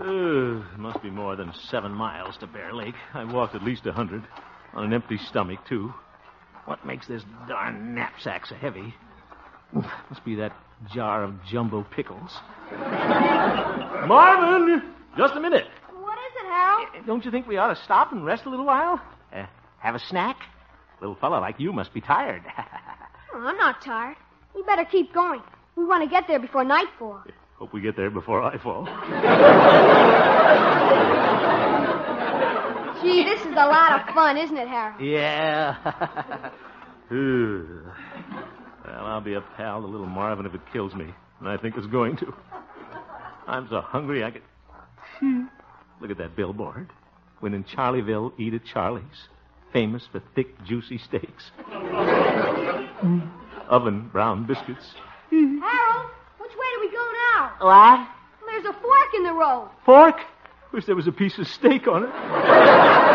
Must be more than 7 miles to Bear Lake. I walked at least 100. On an empty stomach, too. What makes this darn knapsack so heavy? Must be that jar of jumbo pickles. Marvin! Just a minute. What is it, Harold? Don't you think we ought to stop and rest a little while? Have a snack? Little fella like you must be tired. I'm not tired. We better keep going. We want to get there before nightfall. Hope we get there before I fall. Gee, this is a lot of fun, isn't it, Harold? Yeah. Well, I'll be a pal to little Marvin if it kills me. And I think it's going to. I'm so hungry I could... Look at that billboard. When in Charlieville, eat at Charlie's. Famous for thick, juicy steaks. Oven brown biscuits. Harold, which way do we go now? What? There's a fork in the road. Fork? Wish there was a piece of steak on it.